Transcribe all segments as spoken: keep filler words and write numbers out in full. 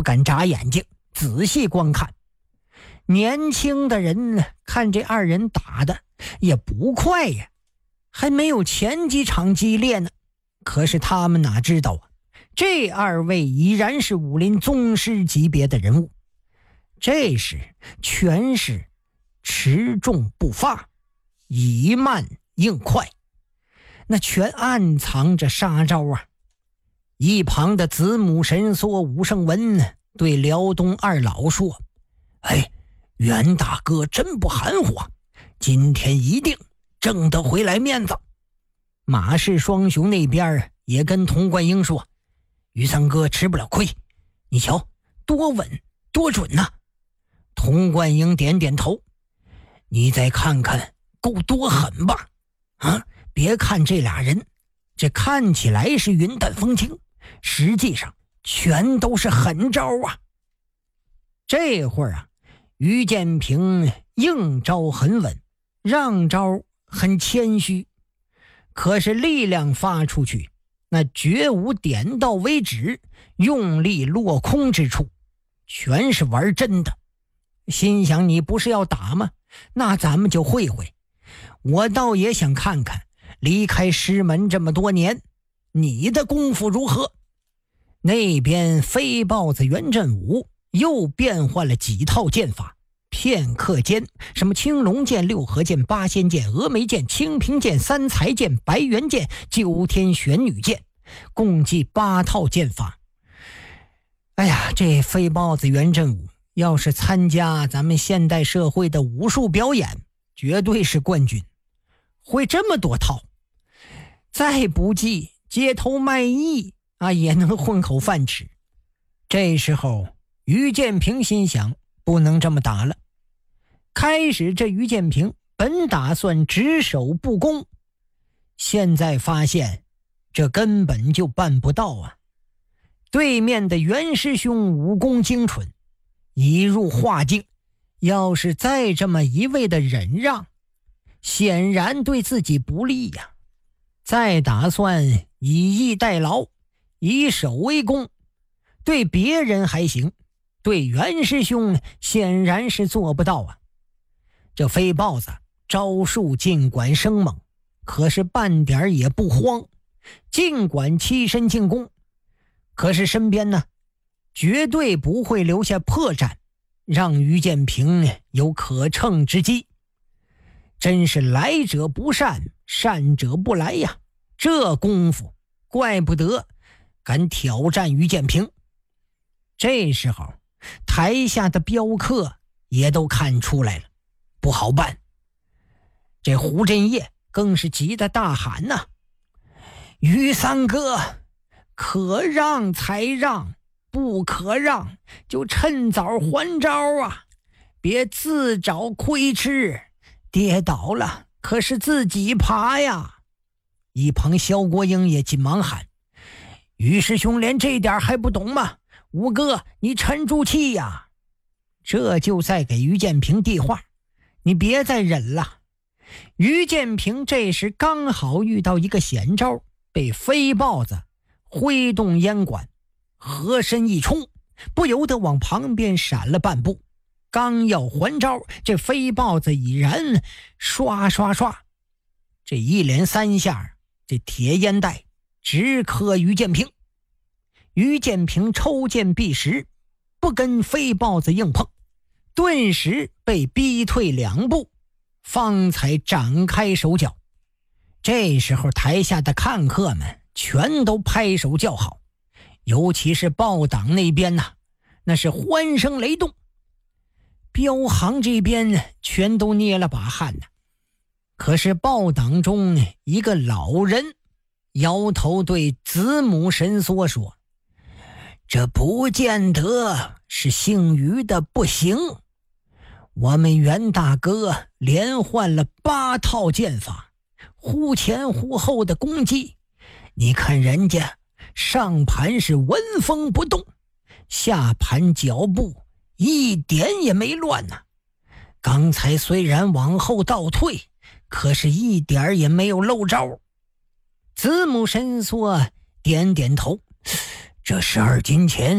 敢眨眼睛，仔细观看。年轻的人看这二人打的也不快呀，还没有前几场激烈呢。可是他们哪知道啊，这二位已然是武林宗师级别的人物。这时全是持重不发，以慢应快，那全暗藏着杀招啊。一旁的子母神梭武胜文对辽东二老说：哎，袁大哥真不含糊啊，今天一定挣得回来面子。马氏双雄那边也跟童贯英说：于三哥吃不了亏，你瞧多稳多准呐、啊。童贯英点点头：你再看看够多狠吧。啊，别看这俩人这看起来是云淡风轻，实际上全都是狠招啊。这会儿啊，于建平应招很稳，让招很谦虚，可是力量发出去，那绝无点到为止，用力落空之处，全是玩真的。心想你不是要打吗？那咱们就会会。我倒也想看看，离开师门这么多年，你的功夫如何？那边飞豹子袁振武又变换了几套剑法，片刻间，什么青龙剑、六合剑、八仙剑、峨眉剑、清平剑、三才剑、白猿剑、九天玄女剑，共计八套剑法。哎呀，这飞豹子袁振武要是参加咱们现代社会的武术表演，绝对是冠军。会这么多套，再不济街头卖艺啊，也能混口饭吃。这时候于建平心想，不能这么打了。开始这于建平本打算只守不攻，现在发现这根本就办不到啊。对面的袁师兄武功精纯，已入化境，要是再这么一味的忍让，显然对自己不利呀。再打算以逸待劳，以守为攻，对别人还行，对袁师兄显然是做不到啊。这飞豹子招数尽管生猛，可是半点也不慌，尽管欺身进攻，可是身边呢绝对不会留下破绽，让于建平有可乘之机。真是来者不善，善者不来呀，这功夫怪不得敢挑战于建平。这时候台下的镖客也都看出来了，不好办。这胡振业更是急得大喊呐、啊：于三哥，可让才让，不可让就趁早还招啊，别自找亏吃，跌倒了可是自己爬呀。一旁萧国英也紧忙喊：于师兄连这点还不懂吗？吴哥你沉住气呀。这就在给于建平递话：你别再忍了。于建平这时刚好遇到一个险招，被飞豹子挥动烟管，合身一冲，不由得往旁边闪了半步。刚要还招，这飞豹子已然刷刷刷，这一连三下，这铁烟袋直磕于建平。于建平抽剑避实，不跟飞豹子硬碰，顿时被逼退两步，方才展开手脚。这时候台下的看客们全都拍手叫好，尤其是豹党那边呐、啊，那是欢声雷动。镖行这边全都捏了把汗呐、啊。可是豹党中一个老人摇头对子母神梭说：这不见得是姓于的不行，我们袁大哥连换了八套剑法，忽前忽后的攻击，你看人家上盘是纹风不动，下盘脚步一点也没乱呐、啊。刚才虽然往后倒退，可是一点也没有漏招。子母神梭点点头：这十二金钱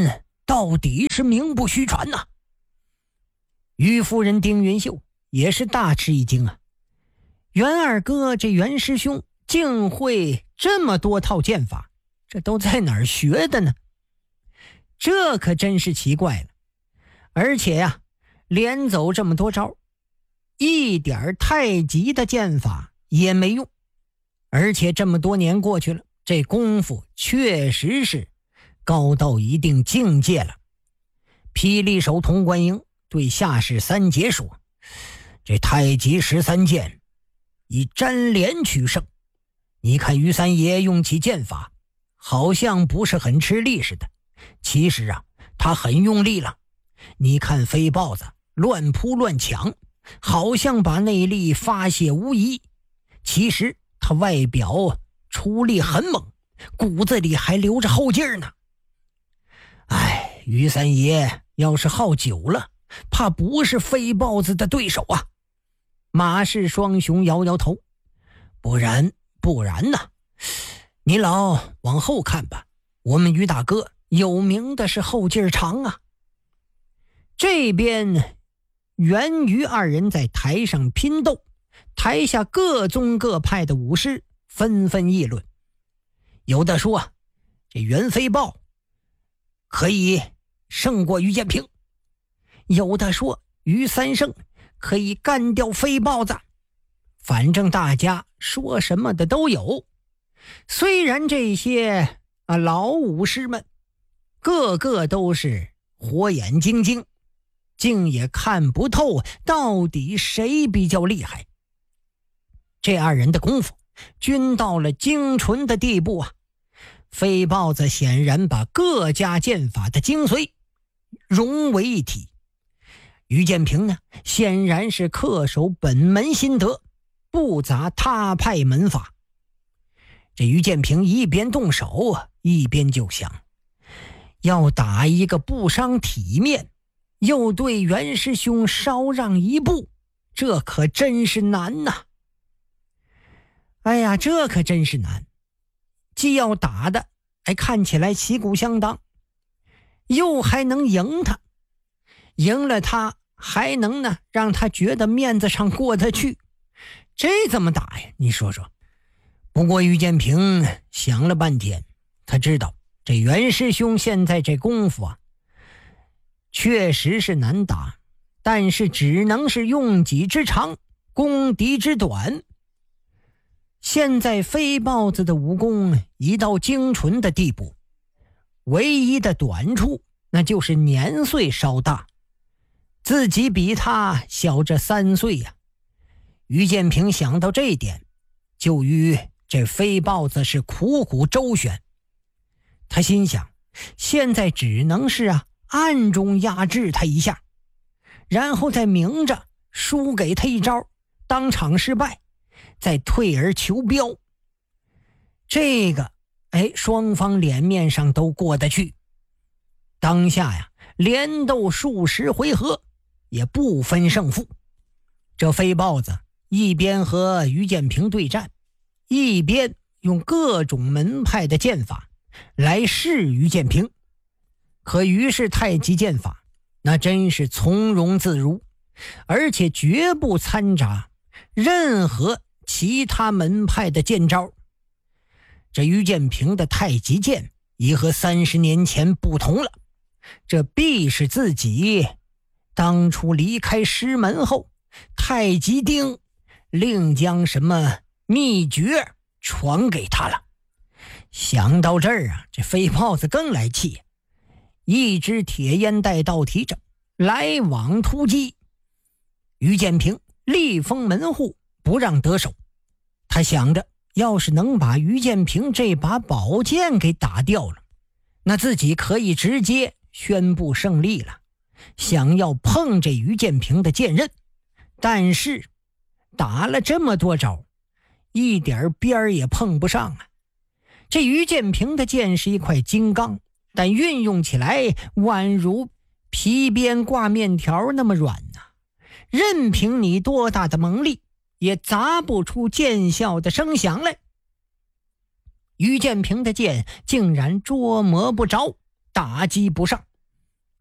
到底是名不虚传呐、啊。于夫人丁云秀也是大吃一惊啊，袁二哥这袁师兄竟会这么多套剑法，这都在哪儿学的呢？这可真是奇怪了。而且呀、啊，连走这么多招，一点太极的剑法也没用。而且这么多年过去了，这功夫确实是高到一定境界了。霹雳手童贯英对下士三杰说，这太极十三剑以粘连取胜，你看于三爷用起剑法好像不是很吃力似的，其实啊他很用力了。你看飞豹子乱扑乱抢，好像把内力发泄无疑，其实他外表出力很猛，骨子里还留着后劲儿呢。哎，于三爷要是耗久了，怕不是飞豹子的对手啊。马氏双雄摇摇头，不然不然呢？你老往后看吧，我们于大哥有名的是后劲儿长啊。这边袁于二人在台上拼斗，台下各宗各派的武师纷纷议论。有的说啊，这袁飞豹可以胜过于建平，有的说于三胜可以干掉飞豹子，反正大家说什么的都有。虽然这些啊老武师们个个都是火眼金睛，竟也看不透到底谁比较厉害。这二人的功夫均到了精纯的地步啊。飞豹子显然把各家剑法的精髓融为一体，于建平呢显然是恪守本门心得，不杂他派门法。这于建平一边动手啊，一边就想，要打一个不伤体面，又对袁师兄稍让一步，这可真是难呐、啊！哎呀，这可真是难，既要打的哎看起来旗鼓相当，又还能赢他，赢了他还能呢让他觉得面子上过得去，这怎么打呀？你说说。不过于建平想了半天，他知道这袁师兄现在这功夫啊确实是难打，但是只能是用己之长，攻敌之短。现在飞豹子的武功已到精纯的地步，唯一的短处那就是年岁稍大，自己比他小这三岁呀、啊。于建平想到这一点，就与这飞豹子是苦苦周旋。他心想，现在只能是啊暗中压制他一下，然后再明着输给他一招，当场失败，再退而求标。这个哎，双方脸面上都过得去。当下呀，连斗数十回合，也不分胜负。这飞豹子一边和于建平对战，一边用各种门派的剑法来试于建平。可于是太极剑法那真是从容自如，而且绝不掺杂任何其他门派的剑招。这于建平的太极剑已和三十年前不同了，这必是自己当初离开师门后，太极丁另将什么秘诀传给他了。想到这儿啊，这飞豹子更来气，一只铁烟袋倒提着来往突击。于建平力封门户，不让得手。他想着，要是能把于建平这把宝剑给打掉了，那自己可以直接宣布胜利了。想要碰这于建平的剑刃，但是打了这么多招，一点边儿也碰不上啊。这于建平的剑是一块金刚，但运用起来宛如皮鞭挂面条那么软呐、啊，任凭你多大的猛力，也砸不出见效的声响来。于建平的剑竟然捉摸不着，打击不上。